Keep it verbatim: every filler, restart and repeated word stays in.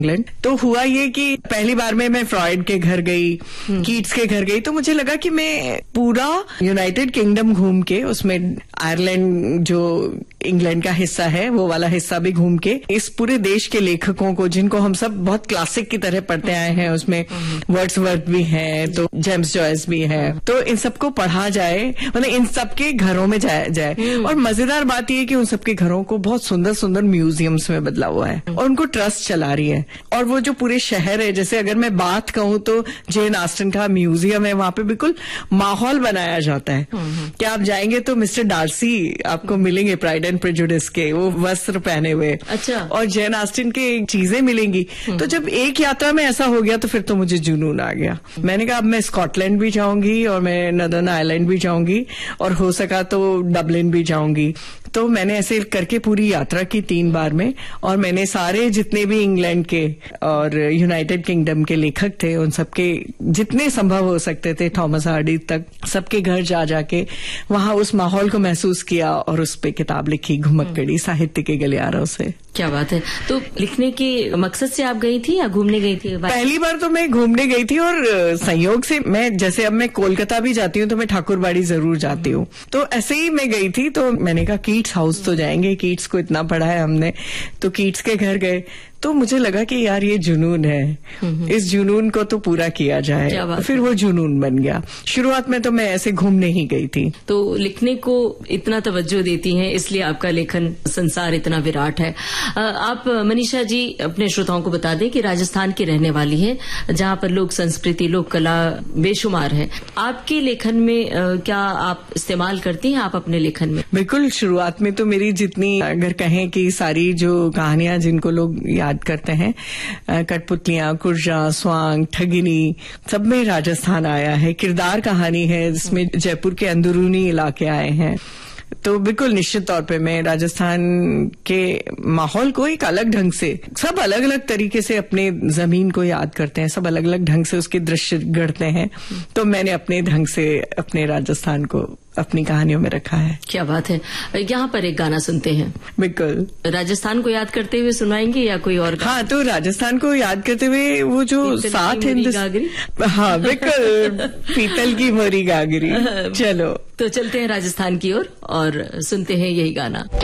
England. तो हुआ ये कि पहली बार में मैं फ्रॉइड के घर गई, कीट्स के घर गई, तो मुझे लगा कि मैं पूरा यूनाइटेड किंगडम घूम के, उसमें आयरलैंड जो इंग्लैंड का हिस्सा है वो वाला हिस्सा भी घूम के, इस पूरे देश के लेखकों को, जिनको हम सब बहुत क्लासिक की तरह पढ़ते आए हैं, उसमें वर्ड्सवर्थ भी है, तो जेम्स जॉयस भी है, तो इन सबको पढ़ा जाए, मतलब इन सबके घरों में जाया जाए। और मजेदार बात यह कि उन सबके घरों को बहुत सुंदर सुंदर म्यूजियम्स में बदला हुआ है और उनको ट्रस्ट चला रही है। और वो जो पूरे शहर है, जैसे अगर मैं बात कहूं तो जेन ऑस्टन का म्यूजियम है, वहां पे बिल्कुल माहौल बनाया जाता है कि आप जाएंगे तो मिस्टर डार्सी आपको मिलेंगे, प्राइड एंड प्रेजुडिस के वो वस्त्र पहने हुए, अच्छा, और जेन ऑस्टन के चीजें मिलेंगी। तो जब एक यात्रा में ऐसा हो गया तो फिर तो मुझे जुनून आ गया। मैंने कहा अब मैं स्कॉटलैंड भी जाऊंगी और मैं नदर्न आयरलैंड भी जाऊंगी और हो सका तो डबलिन भी जाऊंगी। तो मैंने ऐसे करके पूरी यात्रा की तीन बार में, और मैंने सारे जितने भी इंग्लैंड के और यूनाइटेड किंगडम के लेखक थे उन सबके जितने संभव हो सकते थे, थॉमस हार्डी तक, सबके घर जा जाके वहां उस माहौल को महसूस किया और उस पे किताब लिखी, घुमक्कड़ी साहित्य के गलियारों से। क्या बात है। तो लिखने के मकसद से आप गई थी या घूमने गई थी? पहली बार तो मैं घूमने गई थी, और संयोग से मैं, जैसे अब मैं कोलकाता भी जाती हूँ तो मैं ठाकुरबाड़ी जरूर जाती हूँ, तो ऐसे ही मैं गई थी। तो मैंने कहा कीट्स हाउस तो जाएंगे, कीट्स को इतना पढ़ा है हमने, तो कीट्स के घर गए। तो मुझे लगा कि यार ये जुनून है, इस जुनून को तो पूरा किया जाए। फिर वो जुनून बन गया। शुरुआत में तो मैं ऐसे घूमने ही गई थी। तो लिखने को इतना तवज्जो देती हैं, इसलिए आपका लेखन संसार इतना विराट है। आप मनीषा जी अपने श्रोताओं को बता दें कि राजस्थान की रहने वाली हैं, जहां पर लोक संस्कृति, लोक कला बेशुमार है। आपके लेखन में क्या आप इस्तेमाल करती हैं आप अपने लेखन में? बिल्कुल, शुरुआत में तो मेरी जितनी, अगर कहें कि सारी जो कहानियां जिनको लोग याद करते हैं, कठपुतलियां, कुर्जा, स्वांग, ठगिनी, सब में राजस्थान आया है। किरदार कहानी है जिसमें जयपुर के अंदरूनी इलाके आए हैं। तो बिल्कुल निश्चित तौर पे मैं राजस्थान के माहौल को एक अलग ढंग से, सब अलग अलग तरीके से अपने जमीन को याद करते हैं, सब अलग अलग ढंग से उसके दृश्य गढ़ते हैं। तो मैंने अपने ढंग से अपने राजस्थान को अपनी कहानियों में रखा है। क्या बात है। यहाँ पर एक गाना सुनते हैं। बिल्कुल। राजस्थान को याद करते हुए सुनाएंगे या कोई और गाना? हाँ, तो राजस्थान को याद करते हुए वो जो सात हिंदुस्तान, हाँ बिल्कुल, पीतल की मोरी गागरी। चलो तो चलते हैं राजस्थान की ओर और सुनते हैं यही गाना।